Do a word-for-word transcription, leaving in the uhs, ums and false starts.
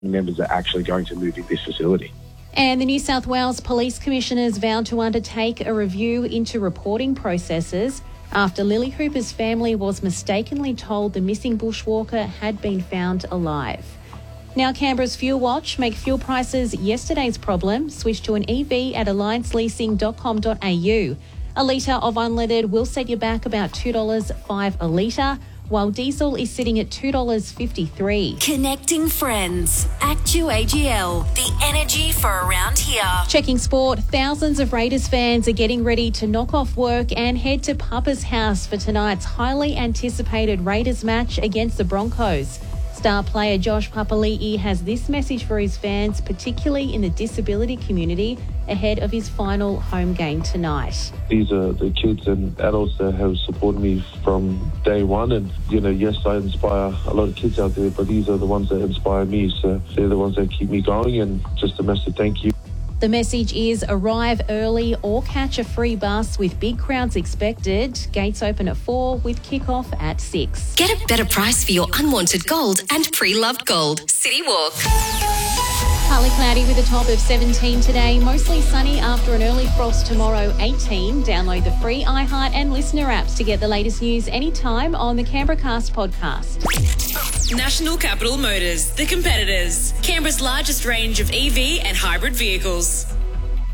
members are actually going to move in this facility. And the New South Wales Police Commissioners vowed to undertake a review into reporting processes after Lily Hooper's family was mistakenly told the missing bushwalker had been found alive. Now Canberra's Fuel Watch. Make fuel prices yesterday's problem. Switch to an E V at alliance leasing dot com dot a u. A litre of unleaded will set you back about two dollars five a litre, while diesel is sitting at two dollars fifty-three. Connecting friends. Actu A G L, the energy for around here. Checking sport, thousands of Raiders fans are getting ready to knock off work and head to Papa's house for tonight's highly anticipated Raiders match against the Broncos. Star player Josh Papali'i has this message for his fans, particularly in the disability community, ahead of his final home game tonight. These are the kids and adults that have supported me from day one. And, you know, yes, I inspire a lot of kids out there, but these are the ones that inspire me. So they're the ones that keep me going, and just a massive thank you. The message is arrive early or catch a free bus with big crowds expected. Gates open at four with kickoff at six. Get a better price for your unwanted gold and pre-loved gold. City Walk. Partly cloudy with a top of seventeen today. Mostly sunny after an early frost tomorrow, eighteen. Download the free iHeart and Listener apps to get the latest news anytime on the Canberra Cast podcast. National Capital Motors, the competitors. Canberra's largest range of E V and hybrid vehicles.